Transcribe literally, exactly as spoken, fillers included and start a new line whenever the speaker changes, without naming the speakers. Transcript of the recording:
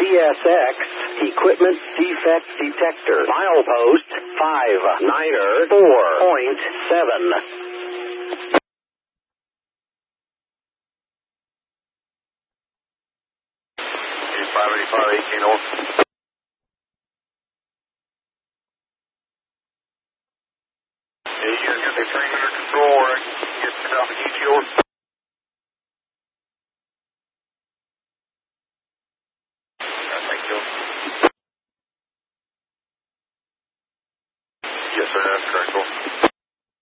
S X Equipment Defect Detector. Milepost five niner four point seven.
five eighty-five, eighteen north. Yeah, you guys got the train under control, or I can get south of U T O. Thank you. Yes, sir, that's correct.